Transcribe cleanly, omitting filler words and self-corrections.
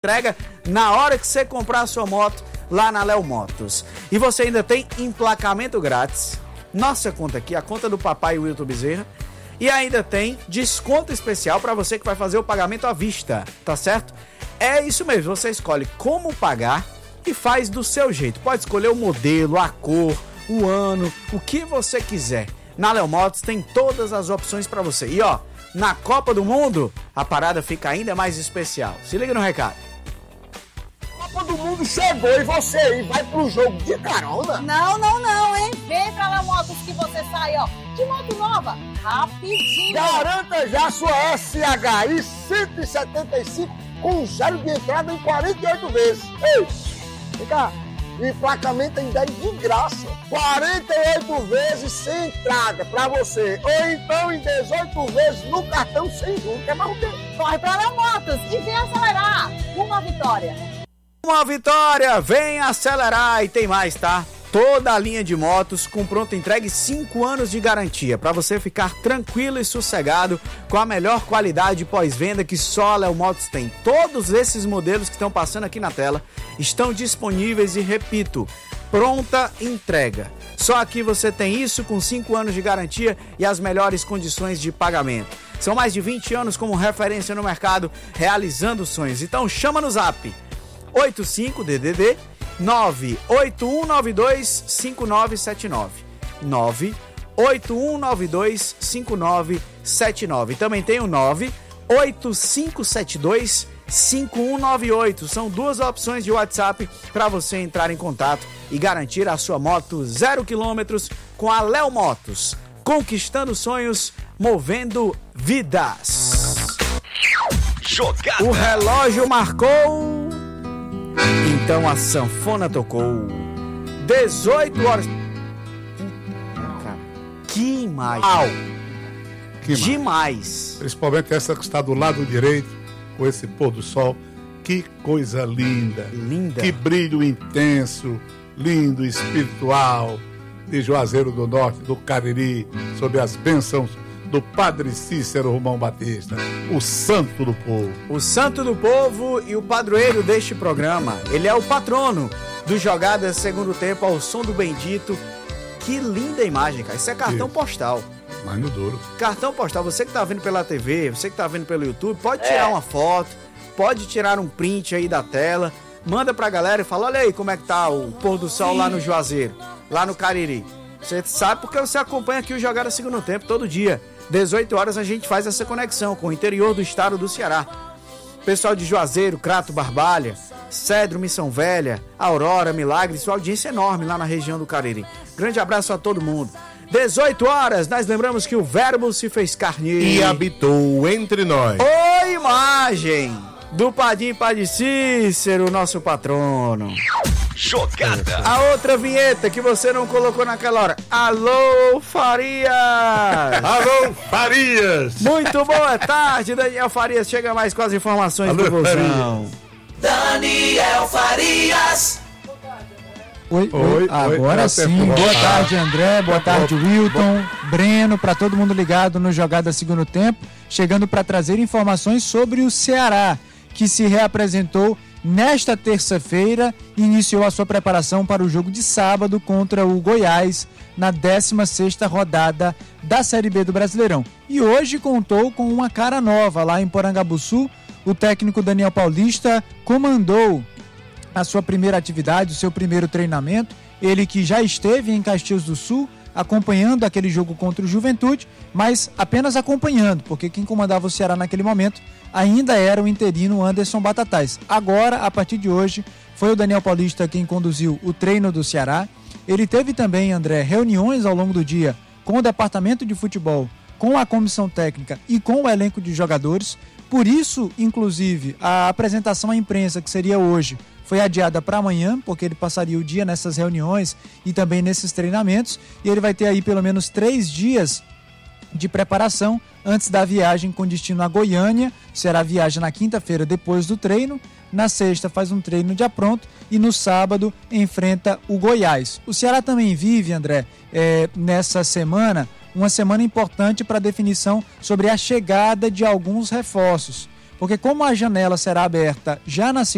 entrega na hora que você comprar a sua moto lá na Léo Motos. E você ainda tem emplacamento grátis, nossa conta aqui, a conta do papai Wilton Bezerra, e ainda tem desconto especial para você que vai fazer o pagamento à vista, tá certo? É isso mesmo, você escolhe como pagar e faz do seu jeito. Pode escolher o modelo, a cor, o ano, o que você quiser. Na Léo Motos tem todas as opções para você. E ó, na Copa do Mundo, a parada fica ainda mais especial. Se liga no recado. Copa do Mundo chegou e você aí vai pro jogo de carona? Não, hein? Vem pra Léo Motos que você sai, ó, de moto nova, rapidinho. Garanta já sua SHI 175 com zero de entrada em 48 vezes. Ei, vem cá. Emplacamento ainda é de graça. 48 vezes sem entrada pra você. Ou então em 18 vezes no cartão sem juros. Quer mais o quê? Corre pra Léo Motos e vem acelerar. Uma vitória. Uma vitória, vem acelerar. E tem mais, tá? Toda a linha de motos com pronta entrega e 5 anos de garantia, para você ficar tranquilo e sossegado com a melhor qualidade pós-venda que só a Léo Motos tem. Todos esses modelos que estão passando aqui na tela estão disponíveis e, repito, pronta entrega. Só aqui você tem isso com 5 anos de garantia e as melhores condições de pagamento. São mais de 20 anos como referência no mercado, realizando sonhos. Então chama no zap 85DDD 981925979 981925979. Também tem o 985725198. São duas opções de WhatsApp para você entrar em contato e garantir a sua moto 0 km com a Léo Motos, conquistando sonhos, movendo vidas. Jogada. O relógio marcou, então a sanfona tocou. 18 horas. Cara, que imagem. Que demais. Principalmente essa que está do lado direito, com esse pôr do sol. Que coisa linda. Linda. Que brilho intenso, lindo, espiritual. De Juazeiro do Norte, do Cariri, sob as bênçãos do Padre Cícero Romão Batista, o santo do povo. O santo do povo e o padroeiro deste programa. Ele é o patrono do Jogadas Segundo Tempo ao som do Bendito. Que linda imagem, cara. Isso é cartão postal. Mas no duro. Cartão postal. Você que tá vendo pela TV, você que tá vendo pelo YouTube, pode tirar uma foto, pode tirar um print aí da tela, manda pra galera e fala, olha aí como é que tá o pôr do sol lá no Juazeiro, lá no Cariri. Você sabe porque você acompanha aqui o Jogadas Segundo Tempo todo dia. 18 horas a gente faz essa conexão com o interior do estado do Ceará. Pessoal de Juazeiro, Crato, Barbalha, Cedro, Missão Velha, Aurora, Milagre, sua audiência é enorme lá na região do Cariri. Grande abraço a todo mundo. 18 horas, nós lembramos que o Verbo se fez carne E habitou entre nós. Ô, imagem do Padim Padre Cícero, nosso patrono. Jogada. A outra vinheta que você não colocou naquela hora. Alô, Farias! Alô, Farias! Muito boa tarde, Daniel Farias. Chega mais com as informações Alô, do Bolsão. Daniel Farias. Oi. Agora sim. Boa Boa tarde, André. Boa tarde, Wilton, Breno, para todo mundo ligado no Jogada Segundo Tempo, chegando para trazer informações sobre o Ceará, que se reapresentou nesta terça-feira e iniciou a sua preparação para o jogo de sábado contra o Goiás, na 16ª rodada da Série B do Brasileirão. E hoje contou com uma cara nova lá em Porangabuçu. O técnico Daniel Paulista comandou a sua primeira atividade, o seu primeiro treinamento. Ele que já esteve em Caxias do Sul acompanhando aquele jogo contra o Juventude, mas apenas acompanhando, porque quem comandava o Ceará naquele momento ainda era o interino Anderson Batatais. Agora, a partir de hoje, foi o Daniel Paulista quem conduziu o treino do Ceará. Ele teve também, André, reuniões ao longo do dia com o departamento de futebol, com a comissão técnica e com o elenco de jogadores. Por isso, inclusive, a apresentação à imprensa, que seria hoje, foi adiada para amanhã, porque ele passaria o dia nessas reuniões e também nesses treinamentos, e ele vai ter aí pelo menos 3 dias de preparação antes da viagem com destino a Goiânia. Será viagem na quinta-feira depois do treino, na sexta faz um treino de apronto e no sábado enfrenta o Goiás. O Ceará também vive, André, nessa semana, uma semana importante para definição sobre a chegada de alguns reforços, porque como a janela será aberta já na segunda,